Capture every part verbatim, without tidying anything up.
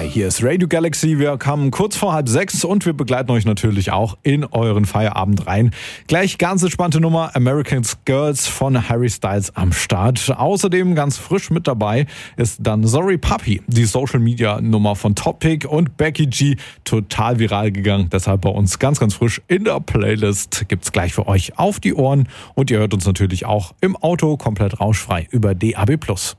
Hier ist Radio Galaxy. Wir kamen kurz vor halb sechs und wir begleiten euch natürlich auch in euren Feierabend rein. Gleich ganz entspannte Nummer American Girls von Harry Styles am Start. Außerdem ganz frisch mit dabei ist dann Sorry Puppy, die Social Media Nummer von Topic und Becky G, total viral gegangen. Deshalb bei uns ganz, ganz frisch in der Playlist. Gibt's gleich für euch auf die Ohren und ihr hört uns natürlich auch im Auto komplett rauschfrei über D A B plus.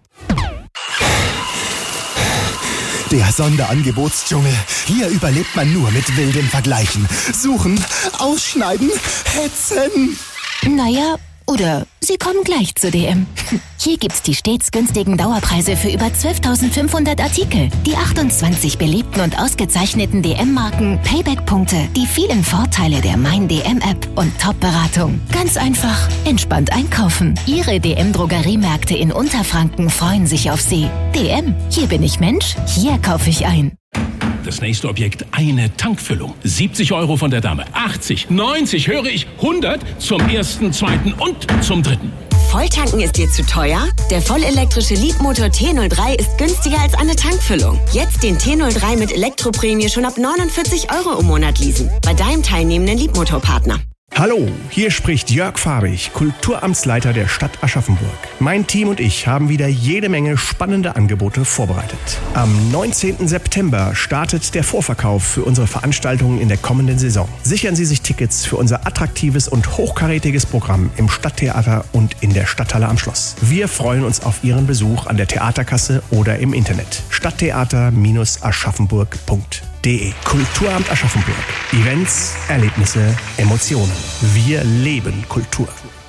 Der Sonderangebotsdschungel. Hier überlebt man nur mit wilden Vergleichen. Suchen, ausschneiden, hetzen. Naja, oder sie kommen gleich zu D M. Hier gibt's die stets günstigen Dauerpreise für über zwölftausendfünfhundert Artikel, die achtundzwanzig beliebten und ausgezeichneten D M-Marken, Payback-Punkte, die vielen Vorteile der Mein D M-App und Top-Beratung. Ganz einfach, entspannt einkaufen. Ihre D M-Drogeriemärkte in Unterfranken freuen sich auf Sie. D M, hier bin ich Mensch, hier kaufe ich ein. Das nächste Objekt, eine Tankfüllung. siebzig Euro von der Dame, achtzig, neunzig, höre ich, hundert zum ersten, zweiten und zum dritten. Volltanken ist dir zu teuer? Der vollelektrische Leapmotor T null drei ist günstiger als eine Tankfüllung. Jetzt den T null drei mit Elektroprämie schon ab neunundvierzig Euro im Monat leasen. Bei deinem teilnehmenden Leapmotor-Partner. Hallo, hier spricht Jörg Farbig, Kulturamtsleiter der Stadt Aschaffenburg. Mein Team und ich haben wieder jede Menge spannende Angebote vorbereitet. Am neunzehnten September startet der Vorverkauf für unsere Veranstaltungen in der kommenden Saison. Sichern Sie sich Tickets für unser attraktives und hochkarätiges Programm im Stadttheater und in der Stadthalle am Schloss. Wir freuen uns auf Ihren Besuch an der Theaterkasse oder im Internet. stadttheater Aschaffenburg punkt de. Kulturamt Aschaffenburg. Events, Erlebnisse, Emotionen. Wir leben Kultur.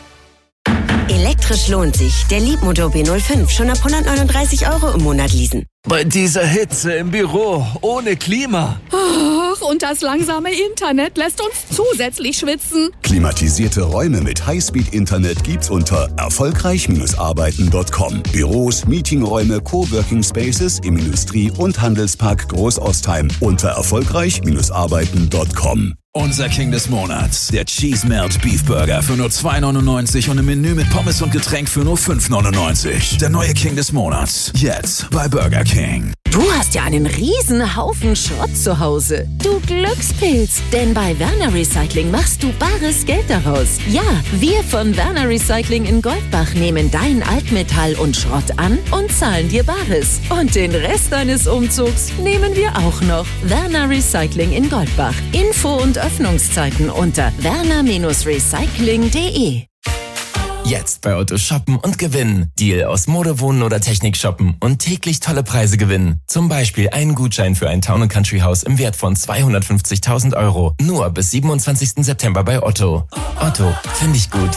Elektrisch lohnt sich. Der Leapmotor B null fünf schon ab hundertneununddreißig Euro im Monat leasen. Bei dieser Hitze im Büro, ohne Klima. Ach, und das langsame Internet lässt uns zusätzlich schwitzen. Klimatisierte Räume mit Highspeed-Internet gibt's unter erfolgreich arbeiten punkt com. Büros, Meetingräume, Coworking Spaces im Industrie- und Handelspark Großostheim unter erfolgreich arbeiten punkt com. Unser King des Monats, der Cheese Melt Beef Burger für nur zwei neunundneunzig und ein Menü mit Pommes und Getränk für nur fünf neunundneunzig. Der neue King des Monats, jetzt bei Burger King. Du hast ja einen riesen Haufen Schrott zu Hause. Du Glückspilz, denn bei Werner Recycling machst du bares Geld daraus. Ja, wir von Werner Recycling in Goldbach nehmen dein Altmetall und Schrott an und zahlen dir Bares. Und den Rest deines Umzugs nehmen wir auch noch. Werner Recycling in Goldbach. Info und Öffnungszeiten unter werner Recycling punkt de. Jetzt bei Otto shoppen und gewinnen. Deal aus Mode, Wohnen oder Technik shoppen und täglich tolle Preise gewinnen. Zum Beispiel einen Gutschein für ein Town and Country Haus im Wert von zweihundertfünfzigtausend Euro. Nur bis siebenundzwanzigsten September bei Otto. Otto, finde ich gut.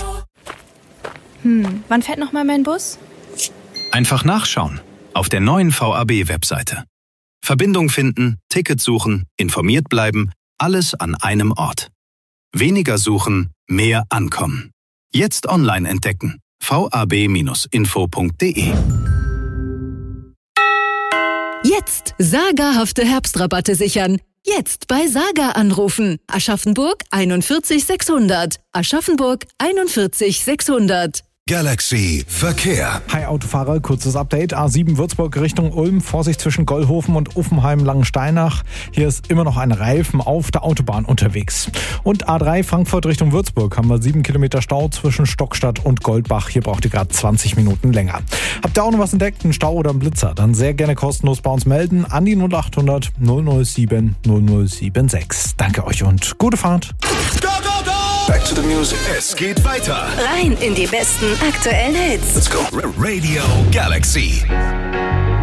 Hm, wann fährt nochmal mein Bus? Einfach nachschauen. Auf der neuen V A B-Webseite. Verbindung finden, Ticket suchen, informiert bleiben, alles an einem Ort. Weniger suchen, mehr ankommen. Jetzt online entdecken. v a b info punkt de. Jetzt sagerhafte Herbstrabatte sichern. Jetzt bei Saga anrufen. Aschaffenburg einundvierzig sechshundert. Aschaffenburg einundvierzig sechshundert. Galaxy Verkehr. Hi Autofahrer, kurzes Update. A sieben Würzburg Richtung Ulm, Vorsicht zwischen Gollhofen und Uffenheim-Langensteinach. Hier ist immer noch ein Reifen auf der Autobahn unterwegs. Und A drei Frankfurt Richtung Würzburg haben wir sieben Kilometer Stau zwischen Stockstadt und Goldbach. Hier braucht ihr gerade zwanzig Minuten länger. Habt ihr auch noch was entdeckt, einen Stau oder einen Blitzer? Dann sehr gerne kostenlos bei uns melden an die null achthundert null null sieben null null sieben sechs. Danke euch und gute Fahrt. Go, go, go! Back to the music. Es geht weiter. Rein in die besten aktuellen Hits. Let's go. Radio Galaxy.